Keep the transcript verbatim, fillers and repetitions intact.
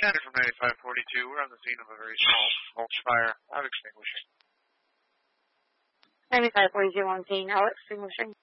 County from ninety-five forty-two. We're on the scene of a very small smoke fire. Out extinguishing. ninety-five forty-two on scene. Out extinguishing.